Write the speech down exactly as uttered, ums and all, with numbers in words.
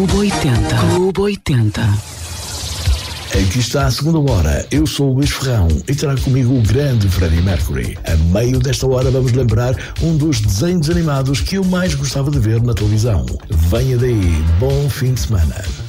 Clube oitenta. Clube oitenta. Aqui está a segunda hora. Eu sou o Luís Ferrão e terá comigo o grande Freddie Mercury. A meio desta hora vamos lembrar um dos desenhos animados que eu mais gostava de ver na televisão. Venha daí, bom fim de semana.